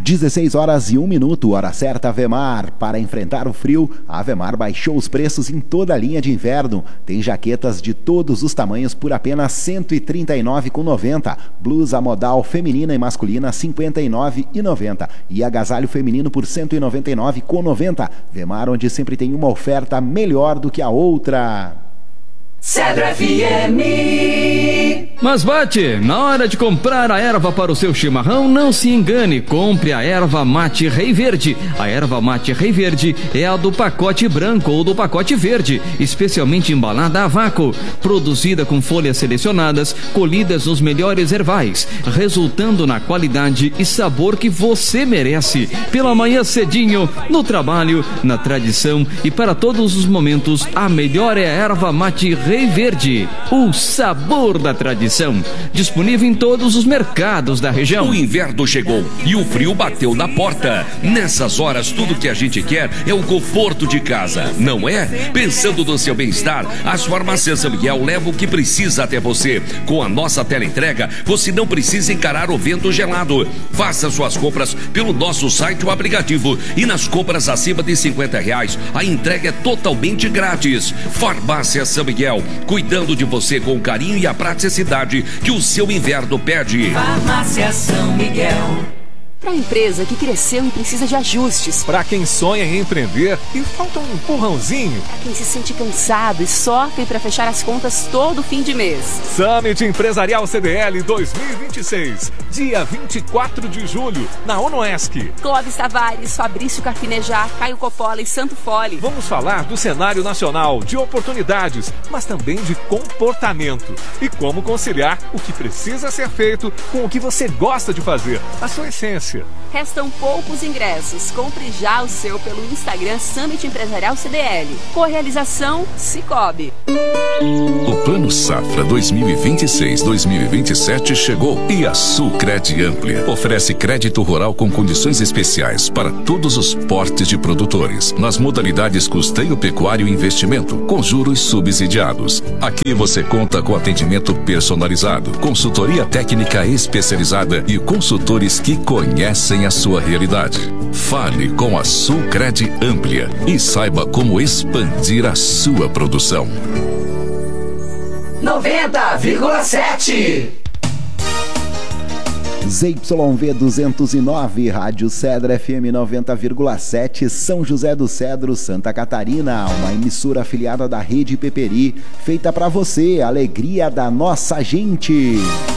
16h01, hora certa, Avemar. Para enfrentar o frio, a Avemar baixou os preços em toda a linha de inverno. Tem jaquetas de todos os tamanhos por apenas R$ 139,90. Blusa modal feminina e masculina R$ 59,90. E agasalho feminino por R$ 199,90. Avemar, onde sempre tem uma oferta melhor do que a outra. Cedro FM. Mas bate, na hora de comprar a erva para o seu chimarrão, não se engane, compre a erva mate Rei Verde. A erva mate Rei Verde é a do pacote branco ou do pacote verde, especialmente embalada a vácuo, produzida com folhas selecionadas, colhidas nos melhores ervais, resultando na qualidade e sabor que você merece. Pela manhã cedinho, no trabalho, na tradição e para todos os momentos, a melhor é a erva mate Rei Verde, o sabor da tradição. Disponível em todos os mercados da região. O inverno chegou e o frio bateu na porta. Nessas horas, tudo que a gente quer é o conforto de casa, não é? Pensando no seu bem-estar, as farmácias São Miguel levam o que precisa até você. Com a nossa teleentrega, você não precisa encarar o vento gelado. Faça suas compras pelo nosso site ou aplicativo. E nas compras acima de R$50, a entrega é totalmente grátis. Farmácia São Miguel, cuidando de você com o carinho e a praticidade que o seu inverno pede. Farmácia São Miguel. Para a empresa que cresceu e precisa de ajustes. Para quem sonha em empreender e falta um empurrãozinho. Para quem se sente cansado e sofre para fechar as contas todo fim de mês. Summit Empresarial CDL 2026, dia 24 de julho, na Onoesc. Clóvis Tavares, Fabrício Carpinejar, Caio Coppola e Santo Fole. Vamos falar do cenário nacional, de oportunidades, mas também de comportamento. E como conciliar o que precisa ser feito com o que você gosta de fazer, a sua essência. Restam poucos ingressos. Compre já o seu pelo Instagram Summit Empresarial CDL. Correalização Cicobi. O Plano Safra 2026-2027 chegou e a Sulcred Amplia oferece crédito rural com condições especiais para todos os portes de produtores, nas modalidades custeio pecuário e investimento, com juros subsidiados. Aqui você conta com atendimento personalizado, consultoria técnica especializada e consultores que conhecem a sua realidade. Fale com a Sulcred Amplia e saiba como expandir a sua produção. 90,7 ZYV 209, Rádio Cedro FM 90,7, São José do Cedro, Santa Catarina, uma emissora afiliada da Rede Peperi, feita para você, alegria da nossa gente.